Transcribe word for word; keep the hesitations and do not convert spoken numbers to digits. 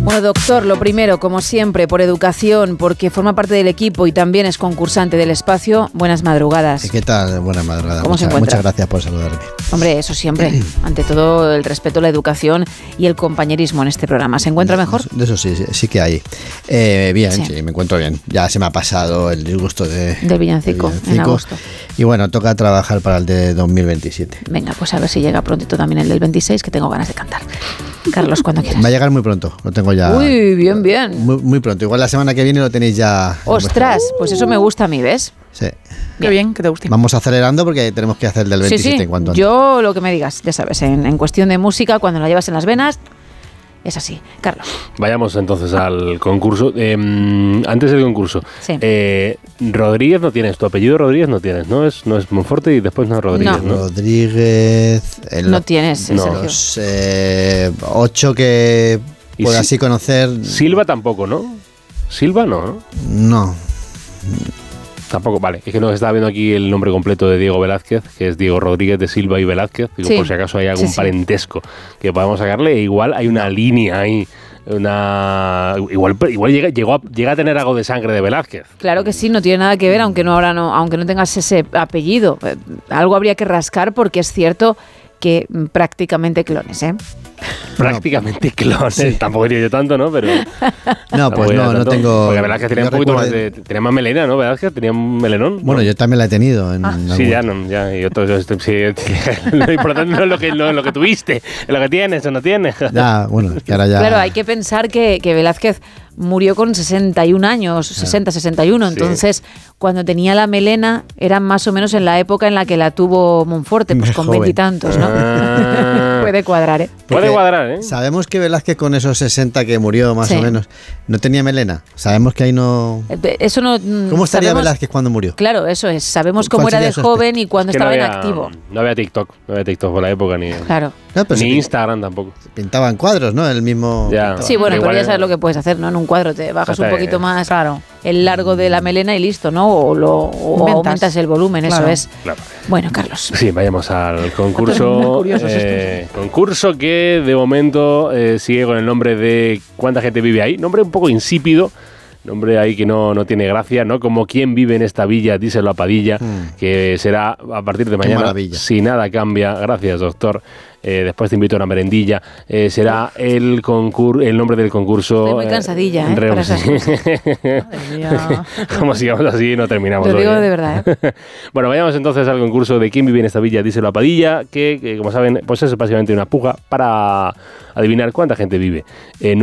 Bueno, doctor, lo primero, como siempre, por educación, porque forma parte del equipo y también es concursante del espacio, buenas madrugadas. ¿Qué tal? Buenas madrugadas. ¿Cómo muchas, se encuentra? Muchas gracias por saludarme. Hombre, eso siempre. Ante todo, el respeto, la educación y el compañerismo en este programa. ¿Se encuentra mejor? De eso sí, sí, sí que hay. Eh, bien, Sí. sí, me encuentro bien. Ya se me ha pasado el disgusto de, Del villancico, del en agosto. Y bueno, toca trabajar para el de dos mil veintisiete. Venga, pues a ver si llega prontito también el del veintiséis, que tengo ganas de cantar. Carlos, cuando quieras. Va a llegar muy pronto, lo tengo ya. Uy, bien, bien. Muy, muy pronto. Igual la semana que viene lo tenéis ya. Ostras, pues eso me gusta a mí, ¿ves? Sí. Qué bien, que te guste. Vamos acelerando porque tenemos que hacer el del veintisiete Sí, sí, en cuanto antes. yo lo que me digas, ya sabes, en, en cuestión de música, cuando la llevas en las venas, es así. Carlos. Vayamos entonces al concurso. Eh, antes del concurso, Sí. eh, Rodríguez no tienes, tu apellido Rodríguez no tienes, ¿no? Es, no es Monforte y después no es Rodríguez, No. ¿no? Rodríguez. el- No tienes, No. Sergio. Los eh, ocho que Y pueda si- así conocer. Silva tampoco, ¿no? Silva no, ¿no? No. Tampoco, vale. Es que no estaba viendo aquí el nombre completo de Diego Velázquez, que es Diego Rodríguez de Silva y Velázquez. Digo, Sí. por si acaso hay algún Sí, sí. parentesco que podamos sacarle. E igual hay una línea ahí. Una igual igual llega, llegó a, llega a tener algo de sangre de Velázquez. Claro que sí, no tiene nada que ver, aunque no ahora no, aunque no tengas ese apellido. Eh, Algo habría que rascar porque es cierto que mm, prácticamente clones, ¿eh? Prácticamente clones. Tampoco diría yo tanto, ¿no? Pero No, pues tampoco no, era no tanto. tengo. Porque Velázquez tenía yo un poquito más recuerdo- de. Tenía más melena, ¿no? Velázquez tenía un melenón. Bueno, ¿no? yo también la he tenido. En Ah, algún- sí, ya, no, ya. Y otros, yo estoy- sí, lo importante no es lo que, no es lo que tuviste, es lo que tienes o no tienes. Ya, bueno, que ahora ya. Claro, hay que pensar que, que Velázquez murió con sesenta y un años, sesenta, sesenta y uno, Sí. entonces cuando tenía la melena era más o menos en la época en la que la tuvo Monforte, pues Más con joven. veintitantos, ¿no? Ah. Puede cuadrar, ¿eh? Porque Puede cuadrar, ¿eh? Sabemos que Velázquez con esos sesenta que murió más Sí. o menos, no tenía melena. Sabemos que ahí no. Eh, Eso no. mm, ¿Cómo estaría sabemos- Velázquez cuando murió? Claro, eso es. Sabemos cómo ¿Cuál era sería de su joven y cuando Es que estaba no en había- activo. No había TikTok, no había TikTok por la época ni, Claro. No, pero ni sí, Instagram tampoco. pintaban cuadros, ¿no? El mismo. Ya. pintaba. Sí, bueno, Igual pero ya es- sabes lo que puedes hacer, ¿no? En un cuadro te bajas un Está, poquito eh, más Claro. el largo de la melena y listo, ¿no? O, lo, o Inventas. aumentas el volumen, eso Claro. es. Claro. Bueno, Carlos. Sí, vayamos al Muy concurso. curiosos eh, concurso que de momento eh, sigue con el nombre de ¿cuánta gente vive ahí? Nombre un poco insípido. Nombre ahí que no, no tiene gracia, ¿no? Como ¿quién vive en esta villa? Díselo a Padilla, Mm. que será a partir de Qué mañana, maravilla. si nada cambia. Gracias, doctor. Eh, después te invito a una merendilla. Eh, será el concur el nombre del concurso. Estoy muy cansadilla, ¿eh? re- Para esas Madre mía. Como sigamos así, no terminamos Lo hoy, digo ¿eh? de verdad, ¿eh? Bueno, vayamos entonces al concurso de quién vive en esta villa, díselo a Padilla, que, que como saben, pues es básicamente una puja para adivinar cuánta gente vive en